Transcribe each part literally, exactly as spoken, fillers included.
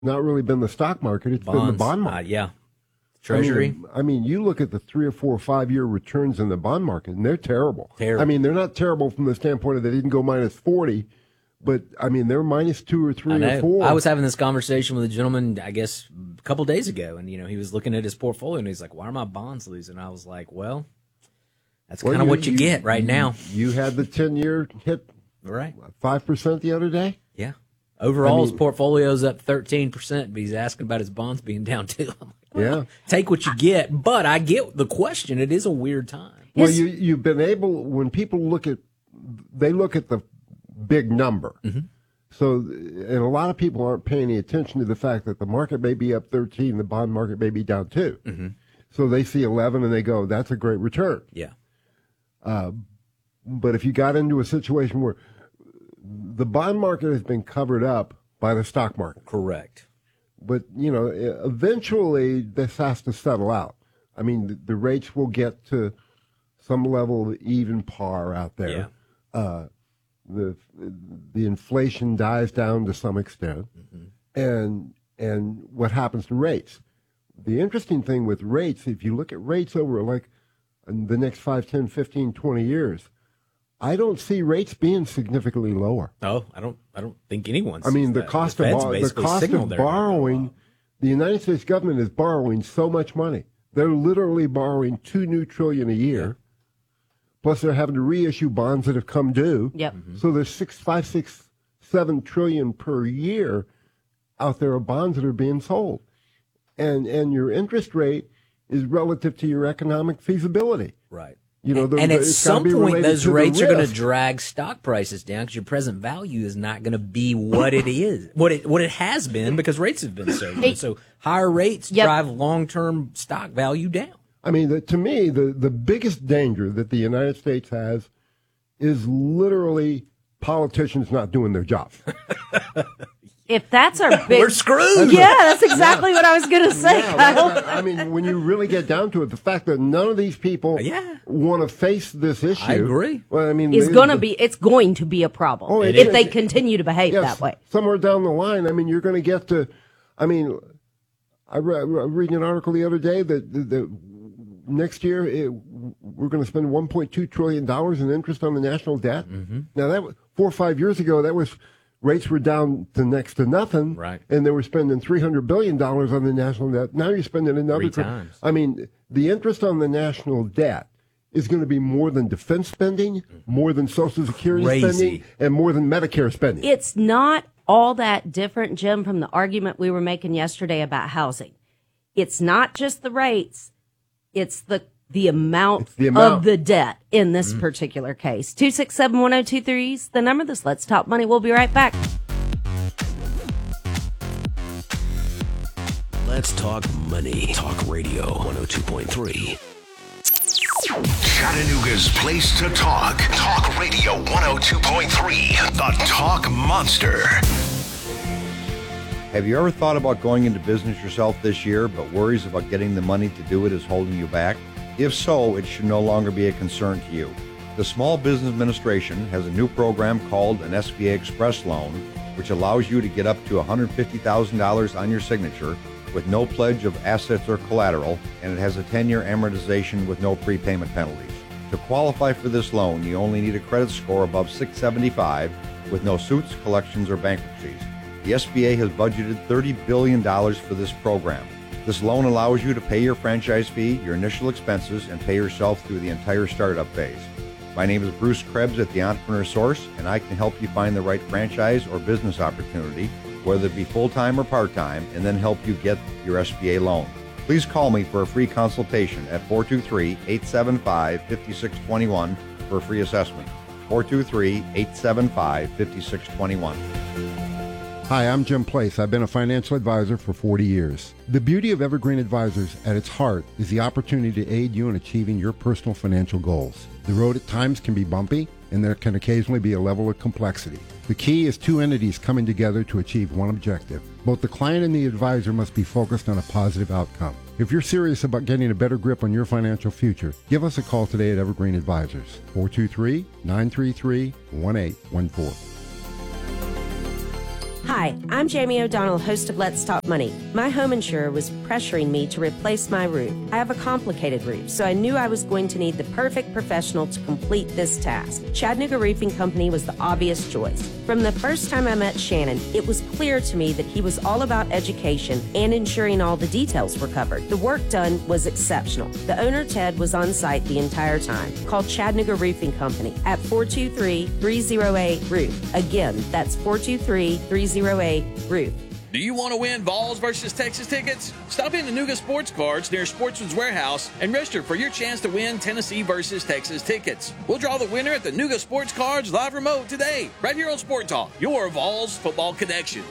not really been the stock market; it's Bonds, been the bond market. Uh, yeah, Treasury. I mean, I mean, you look at the three or four or five year returns in the bond market, and they're terrible. Terrible. I mean, they're not terrible from the standpoint of they didn't go minus forty, but I mean, they're minus two or three I know. or four. I was having this conversation with a gentleman, I guess, a couple days ago, and you know, he was looking at his portfolio, and he's like, "Why are my bonds losing?" I was like, "Well, that's Well, kind of you- what you, you- get right you- now." You had the ten year hit Right? five percent the other day. Yeah. Overall, I mean- his portfolio's up thirteen percent, but he's asking about his bonds being down too. I'm like, well, Yeah. take what you get, but I get the question. It is a weird time. Well, you you've been able when people look at they look at the big number. Mm-hmm. So, and a lot of people aren't paying any attention to the fact that the market may be up thirteen, the bond market may be down two. Mm-hmm. So they see eleven and they go, "That's a great return." Yeah. Uh, but if you got into a situation where the bond market has been covered up by the stock market, Correct. but you know, eventually this has to settle out. I mean, the, the rates will get to some level of even par out there. Yeah. Uh, the the inflation dies down to some extent, mm-hmm. and and what happens to rates? The interesting thing with rates, if you look at rates over like the next five, ten, fifteen, twenty years, I don't see rates being significantly lower. Oh, I don't. I don't think anyone. I mean, the that. cost the of Fed's bor- the basically cost signaled of they're gonna go borrowing, up. the United States government is borrowing so much money. They're literally borrowing two new trillion a year. Yeah. Plus, they're having to reissue bonds that have come due. Yep. Mm-hmm. So there's six, five, six, seven trillion per year out there of bonds that are being sold, and and your interest rate is relative to your economic feasibility. Right. You know, the, and the, at it's gotta some be point, related those to the rates are going to risk. drag stock prices down because your present value is not going to be what it is, what it what it has been because rates have been so good. So higher rates Yep. drive long term stock value down. I mean, the, to me, the, the biggest danger that the United States has is literally politicians not doing their job. If that's our big, We're screwed. Yeah, that's exactly what I was going to say, Yeah, Kyle. that's- I mean, when you really get down to it, the fact that none of these people Yeah. want to face this issue. I agree. Well, I mean, Is they- going to be, it's going to be a problem Oh, it if is. they continue to behave yes, that way. somewhere down the line, I mean, you're going to get to, I mean, I re- I was reading an article the other day that, that, that next year it, we're going to spend one point two trillion dollars in interest on the national debt. Mm-hmm. Now, that was, four or five years ago, that was rates were down to next to nothing, Right. and they were spending three hundred billion dollars on the national debt. Now you're spending another. Three tri- times. I mean, the interest on the national debt is going to be more than defense spending, more than Social Security Crazy. spending, and more than Medicare spending. It's not all that different, Jim, from the argument we were making yesterday about housing. It's not just the rates. It's the the amount, It's the amount. of the debt in this particular case. two six seven, one oh two three is the number. This Let's Talk Money. We'll be right back. Let's Talk Money. Talk Radio one oh two point three. Chattanooga's place to talk. Talk Radio one oh two point three. The Talk Monster. Have you ever thought about going into business yourself this year, but worries about getting the money to do it is holding you back? If so, it should no longer be a concern to you. The Small Business Administration has a new program called an S B A Express Loan, which allows you to get up to one hundred fifty thousand dollars on your signature with no pledge of assets or collateral, and it has a ten-year amortization with no prepayment penalties. To qualify for this loan, you only need a credit score above six seventy-five with no suits, collections, or bankruptcies. The S B A has budgeted thirty billion dollars for this program. This loan allows you to pay your franchise fee, your initial expenses, and pay yourself through the entire startup phase. My name is Bruce Krebs at the Entrepreneur Source, and I can help you find the right franchise or business opportunity, whether it be full-time or part-time, and then help you get your S B A loan. Please call me for a free consultation at four two three, eight seven five, five six two one for a free assessment. four two three, eight seven five, five six two one. Hi, I'm Jim Place. I've been a financial advisor for forty years. The beauty of Evergreen Advisors at its heart is the opportunity to aid you in achieving your personal financial goals. The road at times can be bumpy, and there can occasionally be a level of complexity. The key is two entities coming together to achieve one objective. Both the client and the advisor must be focused on a positive outcome. If you're serious about getting a better grip on your financial future, give us a call today at Evergreen Advisors, four two three, nine three three, one eight one four. Hi, I'm Jamie O'Donnell, host of Let's Talk Money. My home insurer was pressuring me to replace my roof. I have a complicated roof, so I knew I was going to need the perfect professional to complete this task. Chattanooga Roofing Company was the obvious choice. From the first time I met Shannon, it was clear to me that he was all about education and ensuring all the details were covered. The work done was exceptional. The owner, Ted, was on site the entire time. Call Chattanooga Roofing Company at four two three, three oh eight, roof. Again, that's four two three, three oh eight, roof. Do you want to win Vols versus Texas tickets? Stop in Nooga Sports Cards near Sportsman's Warehouse and register for your chance to win Tennessee versus Texas tickets. We'll draw the winner at the Nooga Sports Cards live remote today, right here on Sport Talk, your Vols football connection.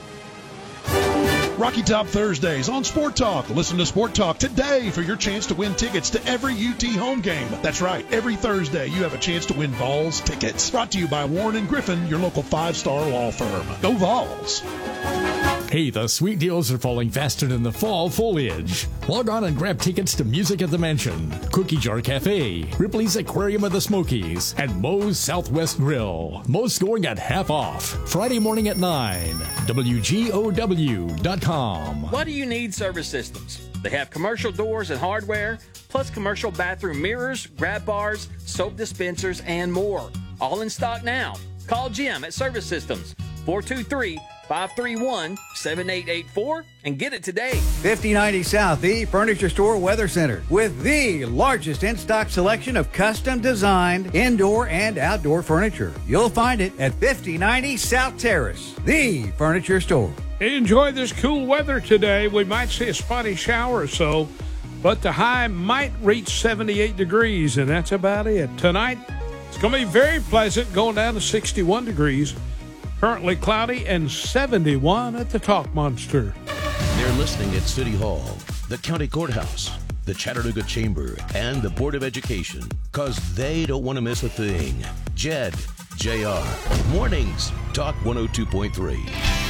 Rocky Top Thursdays on Sport Talk. Listen to Sport Talk today for your chance to win tickets to every U T home game. That's right. Every Thursday, you have a chance to win Vols tickets. Brought to you by Warren and Griffin, your local five-star law firm. Go Vols. Hey, the sweet deals are falling faster than the fall foliage. Log on and grab tickets to Music at the Mansion, Cookie Jar Cafe, Ripley's Aquarium of the Smokies, and Moe's Southwest Grill. Moe's going at half off. Friday morning at nine. W G O W dot com. Why do you need Service Systems? They have commercial doors and hardware, plus commercial bathroom mirrors, grab bars, soap dispensers, and more. All in stock now. Call Jim at Service Systems, four two three, five three one, seven eight eight four, and get it today. fifty ninety South, the Furniture Store Weather Center, with the largest in-stock selection of custom-designed indoor and outdoor furniture. You'll find it at fifty ninety South Terrace, the Furniture Store. Enjoy this cool weather today. We might see a spotty shower or so, but the high might reach seventy-eight degrees, and that's about it. Tonight, it's going to be very pleasant, going down to sixty-one degrees. Currently cloudy and seventy-one at the Talk Monster. They're listening at City Hall, the County Courthouse, the Chattanooga Chamber, and the Board of Education, because they don't want to miss a thing. Jed, J R, Mornings, Talk one oh two point three.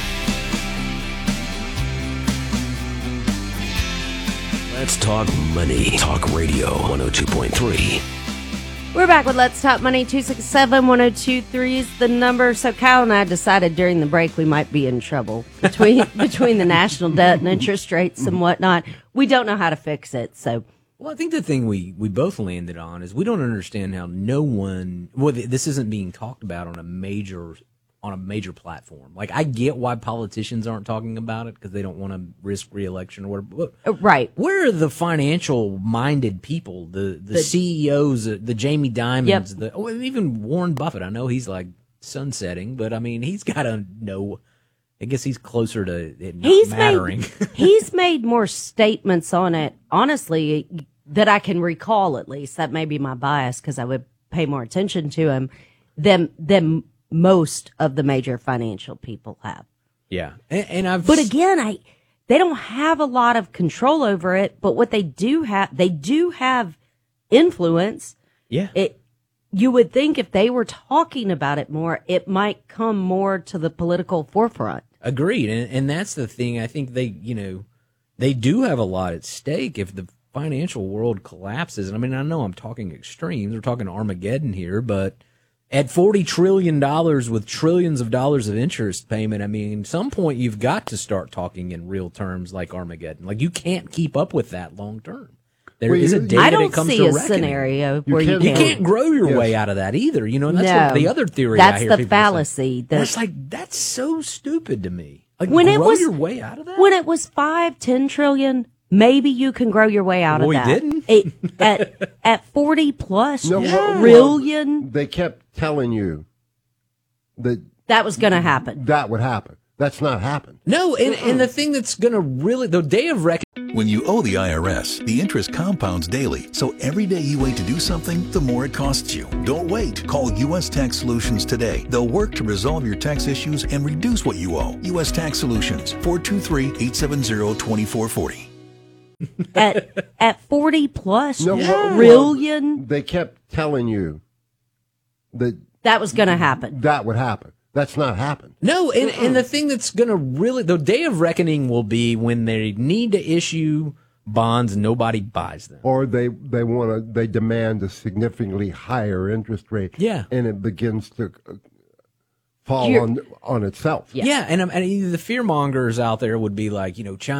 Let's talk money. Talk Radio one oh two point three. We're back with Let's Talk Money. Two six seven, one oh two three is the number. So Kyle and I decided during the break we might be in trouble between between the national debt and interest rates and whatnot. We don't know how to fix it. So, well, I think the thing we, we both landed on is we don't understand how no one, well, this isn't being talked about on a major on a major platform. Like, I get why politicians aren't talking about it because they don't want to risk re-election or whatever. But right. Where are the financial-minded people, the, the, the C E Os, the, the Jamie Dimons, yep. the oh, even Warren Buffett? I know he's like sunsetting, but I mean, he's got to know. I guess he's closer to it not he's mattering. Made, he's made more statements on it, honestly, that I can recall at least. That may be my bias because I would pay more attention to him than than most of the major financial people have. Yeah. And, and I've But again, I they don't have a lot of control over it, but what they do have, they do have influence. Yeah. It you would think if they were talking about it more, it might come more to the political forefront. Agreed. And, and that's the thing. I think they, you know, they do have a lot at stake if the financial world collapses. And I mean, I know I'm talking extremes. We're talking Armageddon here, but at forty trillion dollars with trillions of dollars of interest payment, I mean, at some point you've got to start talking in real terms like Armageddon. Like, you can't keep up with that long term. There well, is a day I that don't it comes see to a reckoning. scenario where you, you, you can't. can't grow your yes. way out of that either. You know, and that's no, what the other theory that's I hear the people fallacy. say. That's like, that's so stupid to me. Like, when grow it was, your way out of that? When it was five, ten trillion, maybe you can grow your way out well, of that. We didn't. It, at, at forty plus no, yeah. well, trillion. They kept telling you that that was going to happen. That would happen. That's not happened. No, and, and the thing that's going to really, the day of reckoning. When you owe the I R S, the interest compounds daily. So every day you wait to do something, the more it costs you. Don't wait. Call U S Tax Solutions today. They'll work to resolve your tax issues and reduce what you owe. U S Tax Solutions, four two three, eight seven zero, two four four zero. at at forty plus no, yeah. trillion. They kept telling you that that was going to happen. That would happen. That's not happened. No, and, and the thing that's going to really, the day of reckoning will be when they need to issue bonds and nobody buys them. Or they, they want to, they demand a significantly higher interest rate. Yeah. And it begins to fall You're- on on itself. Yeah, and, um, and the fear mongers out there would be like, you know, China